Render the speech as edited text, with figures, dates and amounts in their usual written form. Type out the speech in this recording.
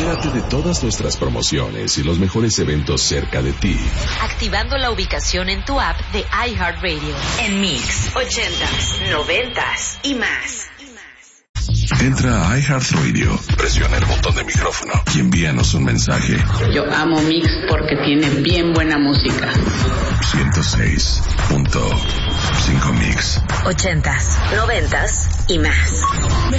Entérate de todas nuestras promociones y los mejores eventos cerca de ti, activando la ubicación en tu app de iHeartRadio. En Mix, 80s, 90s y más. Entra a iHeartRadio, presiona el botón de micrófono y envíanos un mensaje. Yo amo Mix porque tiene bien buena música. 106.5 Mix. 80s, 90s y más.